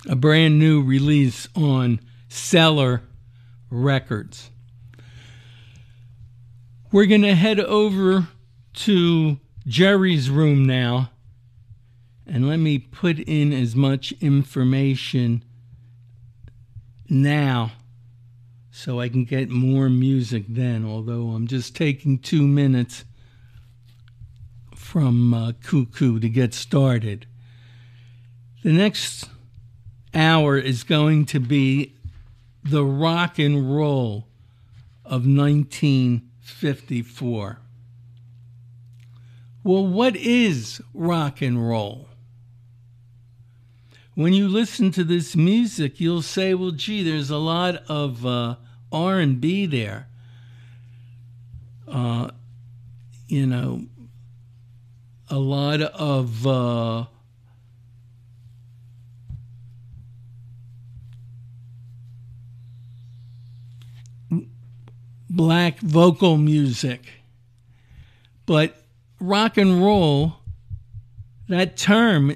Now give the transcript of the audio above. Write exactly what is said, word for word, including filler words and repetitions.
a brand new release on Cellar Records. We're going to head over to Jerry's room now, and let me put in as much information now so I can get more music then, although I'm just taking two minutes from uh, Cuckoo to get started. The next hour is going to be the rock and roll of nineteen fifty-four. Well, what is rock and roll? When you listen to this music, you'll say, well, gee, there's a lot of uh, R and B there. Uh, you know, a lot of uh, black vocal music. But rock and roll, that term